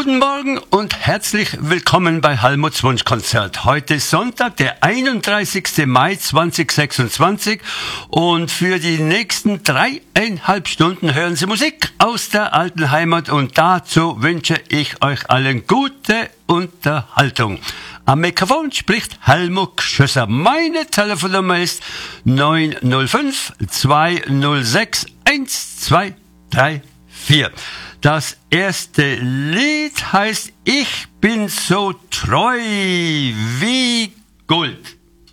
Guten Morgen und herzlich willkommen bei Helmuts Wunschkonzert. Heute ist Sonntag, der 31. Mai 2026 und für die nächsten 3,5 Stunden hören Sie Musik aus der alten Heimat und dazu wünsche ich euch allen gute Unterhaltung. Am Mikrofon spricht Helmut Schösser. Meine Telefonnummer ist 905 206 1234. Das erste Lied heißt Ich bin so treu wie Gold.